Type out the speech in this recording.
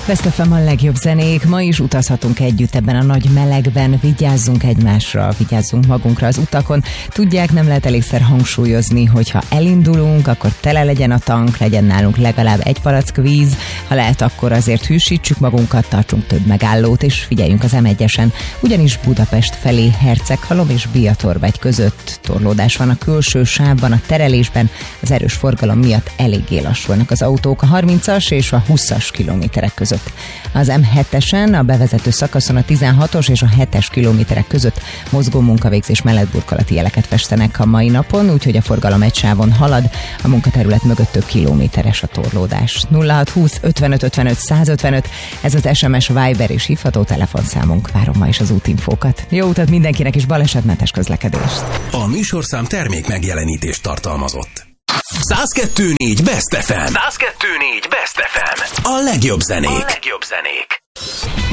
Best FM a legjobb zenék, ma is utazhatunk együtt ebben a nagy melegben, vigyázzunk egymásra, vigyázzunk magunkra az utakon. Tudják, nem lehet elégszer hangsúlyozni, hogyha elindulunk, akkor tele legyen a tank, legyen nálunk legalább egy palack víz, ha lehet, akkor azért hűsítsük magunkat, tartsunk több megállót, és figyeljünk az M1-esen, ugyanis Budapest felé Herceghalom és Biatorbegy között torlódás van a külső sávban, a terelésben, az erős forgalom miatt eléggé lassulnak az autók a 30-as és a 20-as kilométerek között. Az M7-esen a bevezető szakaszon a 16-os és a 7-es kilométerek között mozgó munkavégzés mellett burkolati jeleket festenek a mai napon, úgyhogy a forgalom egy sávon halad, a munkaterület mögött több kilométeres a torlódás. 0620 55 55 155, ez az SMS, Viber és hívható telefonszámunk. Várom ma is az útinfókat. Jó utat mindenkinek és balesetmentes közlekedést! A műsorszám termék megjelenítést tartalmazott. 102.4 Best FM. 102.4 Best FM. A legjobb zenék.